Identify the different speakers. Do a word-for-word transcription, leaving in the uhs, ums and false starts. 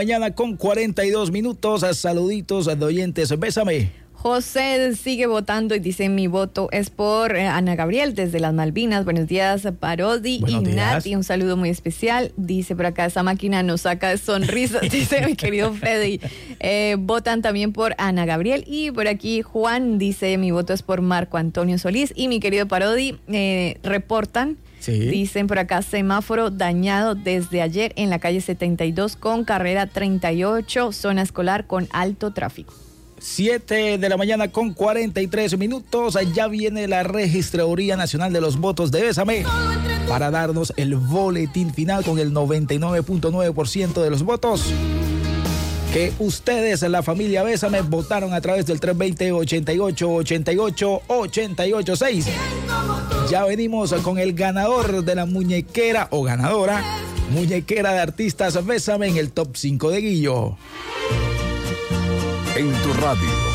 Speaker 1: Mañana con cuarenta y dos minutos. Saluditos de oyentes. Bésame.
Speaker 2: José sigue votando y dice: mi voto es por eh, Ana Gabriel desde las Malvinas. Buenos días, Parodi
Speaker 1: Buenos
Speaker 2: y
Speaker 1: días.
Speaker 2: Nati. Un saludo muy especial. Dice por acá: esa máquina nos saca de sonrisas, dice mi querido Freddy. Eh, votan también por Ana Gabriel. Y por aquí Juan dice: mi voto es por Marco Antonio Solís. Y mi querido Parodi, eh, reportan.
Speaker 1: Sí.
Speaker 2: Dicen por acá: semáforo dañado desde ayer en la calle setenta y dos con carrera treinta y ocho, zona escolar con alto tráfico.
Speaker 1: siete de la mañana con cuarenta y tres minutos. Ya viene la Registraduría Nacional de los Votos de Bésame para darnos el boletín final con el noventa y nueve punto nueve por ciento de los votos que ustedes, la familia Bésame, votaron a través del tres dos cero, ochenta y ocho, ochenta y ocho, ochenta y ocho seis. Ya venimos con el ganador de la muñequera o ganadora muñequera de artistas Bésame en el top cinco de Guillo.
Speaker 3: En tu radio.